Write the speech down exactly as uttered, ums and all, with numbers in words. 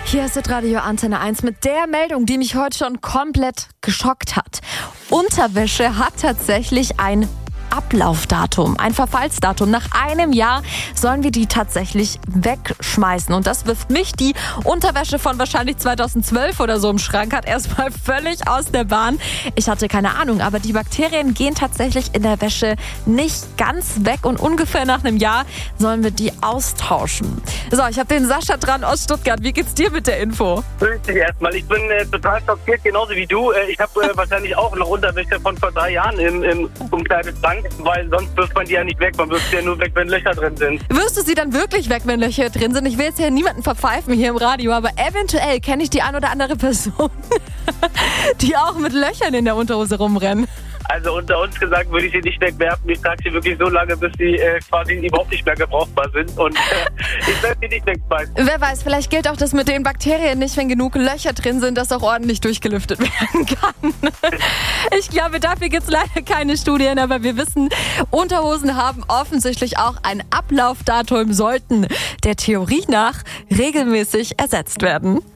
Hier ist Radio Antenne eins mit der Meldung, die mich heute schon komplett geschockt hat. Unterwäsche hat tatsächlich ein Ablaufdatum, ein Verfallsdatum. Nach einem Jahr sollen wir die tatsächlich wegschmeißen. Und das wirft mich, die Unterwäsche von wahrscheinlich zweitausendzwölf oder so im Schrank hat, erstmal völlig aus der Bahn. Ich hatte keine Ahnung, aber die Bakterien gehen tatsächlich in der Wäsche nicht ganz weg. Und ungefähr nach einem Jahr sollen wir die austauschen. So, ich habe den Sascha dran aus Stuttgart. Wie geht's dir mit der Info? Grüß dich erstmal. Ich bin äh, total schockiert, genauso wie du. Äh, ich habe äh, wahrscheinlich auch noch Unterwäsche von vor drei Jahren im, im Umkleideschrank, weil sonst wirft man die ja nicht weg. Man wirft sie ja nur weg, wenn Löcher drin sind. Wirst du sie dann wirklich weg, wenn Löcher drin sind? Ich will jetzt ja niemanden verpfeifen hier im Radio, aber eventuell kenne ich die ein oder andere Person, die auch mit Löchern in der Unterhose rumrennen. Also unter uns gesagt würde ich sie nicht wegwerfen. Ich trage sie wirklich so lange, bis sie äh, quasi überhaupt nicht mehr gebrauchbar sind. Und äh, ich werde sie nicht wegschmeißen. Wer weiß, vielleicht gilt auch das mit den Bakterien nicht, wenn genug Löcher drin sind, dass auch ordentlich durchgelüftet werden kann. Ich glaube, dafür gibt es leider keine Studien, aber wir wissen, Unterhosen haben offensichtlich auch ein Ablaufdatum, sollten der Theorie nach regelmäßig ersetzt werden.